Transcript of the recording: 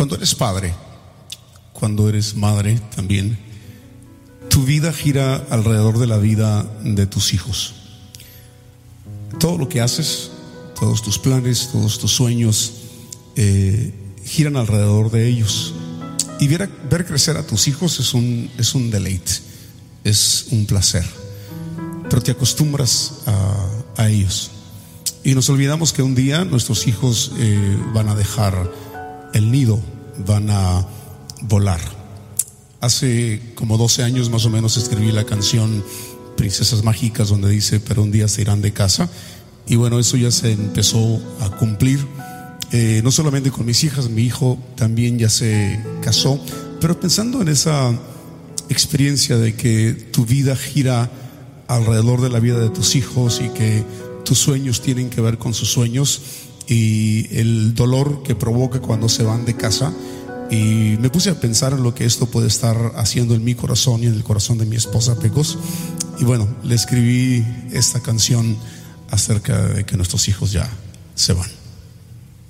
Cuando eres padre, cuando eres madre también, tu vida gira alrededor de la vida de tus hijos. Todo lo que haces, todos tus planes, todos tus sueños giran alrededor de ellos. Y ver crecer a tus hijos es un deleite, es un placer. Pero te acostumbras a ellos. Y nos olvidamos que un día nuestros hijos van a dejar el nido, van a volar. Hace como 12 años más o menos escribí la canción Princesas Mágicas, donde dice: pero un día se irán de casa. Y bueno, eso ya se empezó a cumplir, no solamente con mis hijas, mi hijo también ya se casó. Pero pensando en esa experiencia de que tu vida gira alrededor de la vida de tus hijos y que tus sueños tienen que ver con sus sueños, y el dolor que provoca cuando se van de casa, y me puse a pensar en lo que esto puede estar haciendo en mi corazón y en el corazón de mi esposa Pecos. Y bueno, le escribí esta canción acerca de que nuestros hijos ya se van.